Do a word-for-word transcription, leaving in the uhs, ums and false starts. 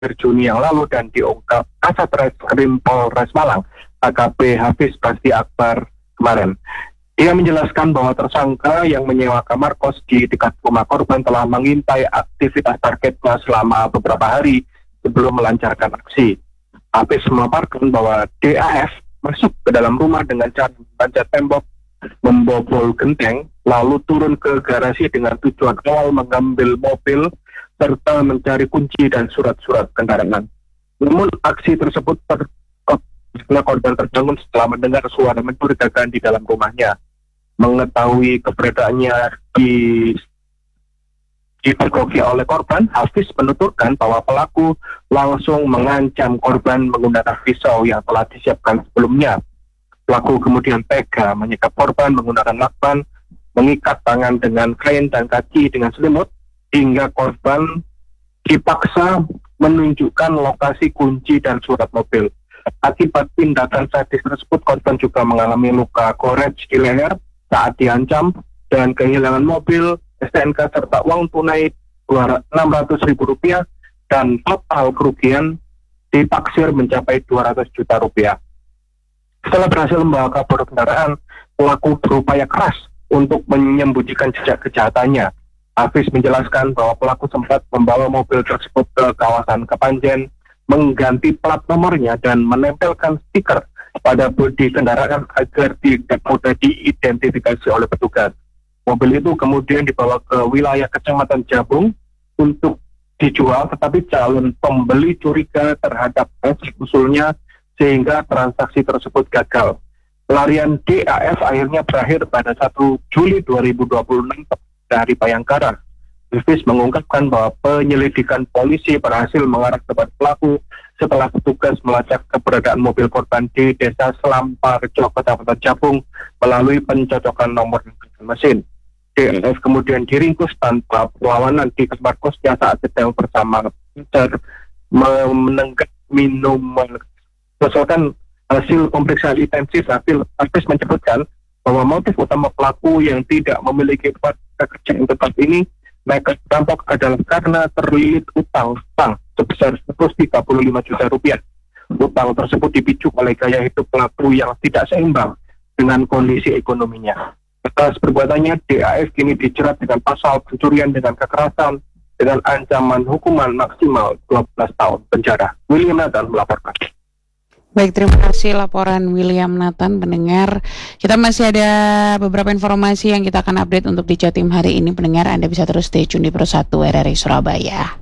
Juni yang lalu dan diungkap Kasat Reskrim Polres Malang, A K P Hafiz Pasti Akbar kemarin. Dia menjelaskan bahwa tersangka yang menyewa kamar kos di dekat rumah korban telah mengintai aktivitas targetnya selama beberapa hari sebelum melancarkan aksi. Hafiz memaparkan bahwa D A F masuk ke dalam rumah dengan cara memanjat tembok, membobol genteng, lalu turun ke garasi dengan tujuan awal mengambil mobil serta mencari kunci dan surat-surat kendaraan. Namun aksi tersebut terkot karena korban terbangun setelah mendengar suara mencurigakan di dalam rumahnya. Mengetahui keberadaannya di dipergoki oleh korban, Hafiz menuturkan bahwa pelaku langsung mengancam korban menggunakan pisau yang telah disiapkan sebelumnya. Pelaku kemudian tega menyekap korban menggunakan lakban, mengikat tangan dengan kain dan kaki dengan selimut, hingga korban dipaksa menunjukkan lokasi kunci dan surat mobil. Akibat tindakan sadis tersebut, korban juga mengalami luka korek di leher saat diancam dan kehilangan mobil, S T N K serta uang tunai enam ratus ribu rupiah dan total kerugian ditaksir mencapai dua ratus juta rupiah. Setelah berhasil membawa kabur kendaraan, pelaku berupaya keras untuk menyembunyikan jejak kejahatannya. Hafiz menjelaskan bahwa pelaku sempat membawa mobil tersebut ke kawasan Kepanjen, mengganti plat nomornya dan menempelkan stiker pada bodi kendaraan agar tidak mudah diidentifikasi oleh petugas. Mobil itu kemudian dibawa ke wilayah Kecamatan Jabung untuk dijual, tetapi calon pembeli curiga terhadap hasil usulnya sehingga transaksi tersebut gagal. Pelarian D A F akhirnya berakhir pada satu Juli dua ribu dua puluh enam dari Bayangkara. Hafiz mengungkapkan bahwa penyelidikan polisi berhasil mengarah kepada pelaku setelah petugas melacak keberadaan mobil korban di Desa Selamparjo, Kecamatan Jabung melalui pencocokan nomor mesin. D A F kemudian diringkus tanpa perlawanan di kamar kosnya saat sedang bersama pacar menenggak minuman. Berdasarkan hasil pemeriksaan intensif, Hafiz menyebutkan bahwa motif utama pelaku yang tidak memiliki kerja yang tetap ini nekat rampok adalah karena terlilit utang bank sebesar seratus tiga puluh lima juta rupiah. Utang tersebut dipicu oleh gaya hidup pelaku yang tidak seimbang dengan kondisi ekonominya. Atas perbuatannya, D A F kini dijerat dengan pasal pencurian dengan kekerasan dengan ancaman hukuman maksimal dua belas tahun penjara. William Nathan melaporkan. Baik, terima kasih laporan William Nathan. Pendengar, kita masih ada beberapa informasi yang kita akan update untuk di Jatim hari ini. Pendengar, Anda bisa terus stay tune di Pro satu R R I Surabaya.